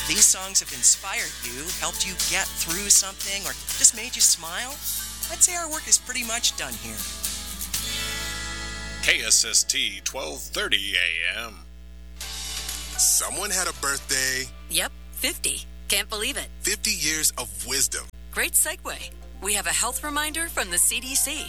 these songs have inspired you, helped you get through something, or just made you smile, I'd say our work is pretty much done here. KSST 1230 AM. Someone had a birthday. Yep, 50. Can't believe it. 50 years of wisdom. Great segue. We have a health reminder from the CDC.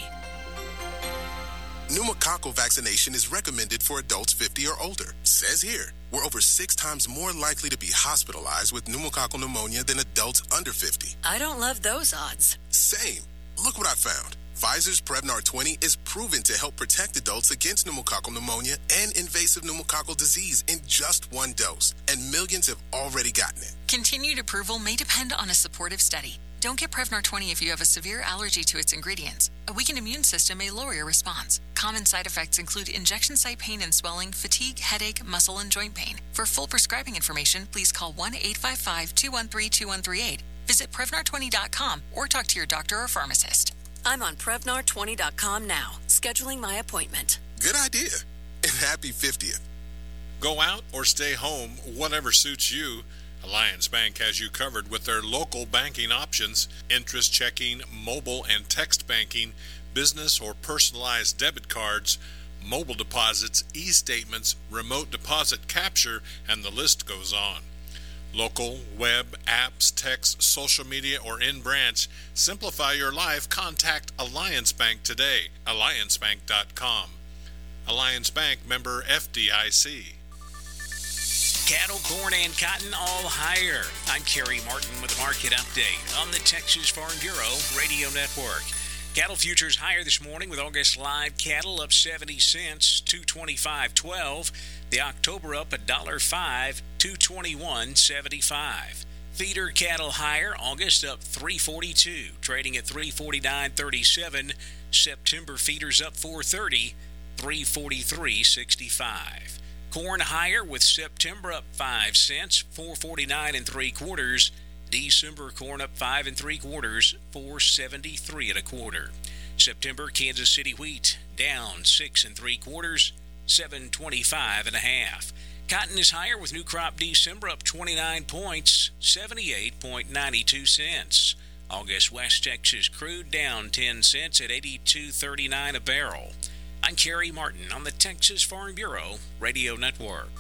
Pneumococcal vaccination is recommended for adults 50 or older. Says here, we're over 6 times more likely to be hospitalized with pneumococcal pneumonia than adults under 50. I don't love those odds. Same. Look what I found. Pfizer's Prevnar 20 is proven to help protect adults against pneumococcal pneumonia and invasive pneumococcal disease in just 1 dose, and millions have already gotten it. Continued approval may depend on a supportive study. Don't get Prevnar 20 if you have a severe allergy to its ingredients. A weakened immune system may lower your response. Common side effects include injection site pain and swelling, fatigue, headache, muscle, and joint pain. For full prescribing information, please call 1-855-213-2138. Visit Prevnar20.com or talk to your doctor or pharmacist. I'm on Prevnar20.com now, scheduling my appointment. Good idea. And happy 50th. Go out or stay home, whatever suits you. Alliance Bank has you covered with their local banking options, interest checking, mobile and text banking, business or personalized debit cards, mobile deposits, e-statements, remote deposit capture, and the list goes on. Local, web, apps, text, social media, or in-branch, simplify your life. Contact Alliance Bank today. AllianceBank.com. Alliance Bank, member FDIC. Cattle, corn, and cotton all higher. I'm Kerry Martin with the market update on the Texas Farm Bureau Radio Network. Cattle futures higher this morning with August live cattle up 70 cents, $225.12. The October up $1.05, $221.75. Feeder cattle higher, August up $3.42, trading at $349.37. September feeders up $4.30, $343.65. Corn higher with September up 5 cents, $4.49 3/4. December corn up 5 3/4, $4.73 1/4. September Kansas City wheat down 6 3/4, $7.25 1/2. Cotton is higher with new crop December up 29 points, 78.92 cents. August West Texas crude down 10 cents at 82.39 a barrel. I'm Kerry Martin on the Texas Farm Bureau Radio Network.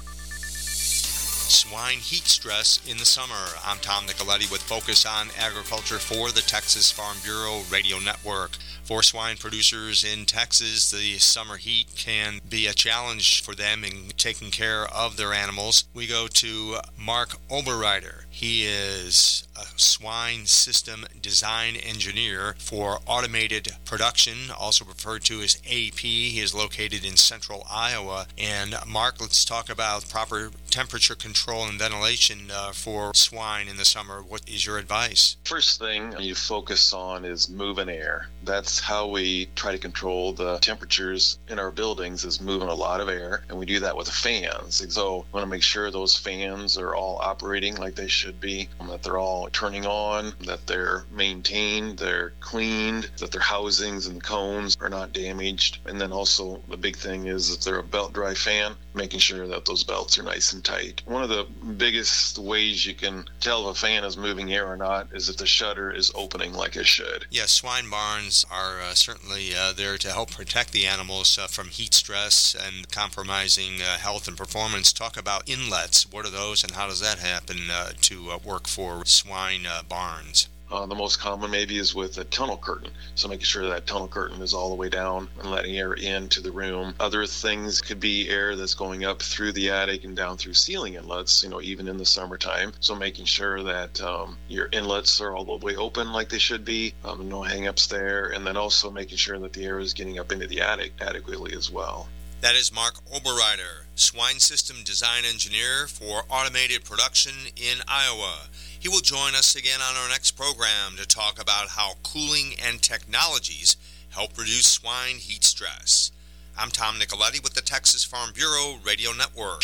Swine heat stress in the summer. I'm Tom Nicoletti with Focus on Agriculture for the Texas Farm Bureau Radio Network. For swine producers in Texas, the summer heat can be a challenge for them in taking care of their animals. We go to Mark Oberreiter. He is a swine system design engineer for automated production, also referred to as AP. He is located in central Iowa. And Mark, let's talk about proper temperature control and ventilation for swine in the summer. What is your advice? First thing you focus on is moving air. That's how we try to control the temperatures in our buildings, is moving a lot of air, and we do that with the fans. So we want to make sure those fans are all operating like they should be, that they're all turning on, that they're maintained, they're cleaned, that their housings and cones are not damaged. And then also the big thing is if they're a belt dry fan, making sure that those belts are nice and tight. One of the biggest ways you can tell if a fan is moving air or not is if the shutter is opening like it should. Yes, swine barns are certainly there to help protect the animals from heat stress and compromising health and performance. Talk about inlets. What are those and how does that happen to work for swine barns? The most common maybe is with a tunnel curtain. So making sure that tunnel curtain is all the way down and letting air into the room. Other things could be air that's going up through the attic and down through ceiling inlets, even in the summertime. So making sure that your inlets are all the way open like they should be, no hang-ups there, and then also making sure that the air is getting up into the attic adequately as well. That is Mark Oberreiter, swine system design engineer for automated production in Iowa. He will join us again on our next program to talk about how cooling and technologies help reduce swine heat stress. I'm Tom Nicoletti with the Texas Farm Bureau Radio Network.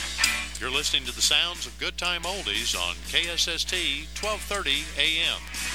You're listening to the sounds of Good Time Oldies on KSST 1230 AM.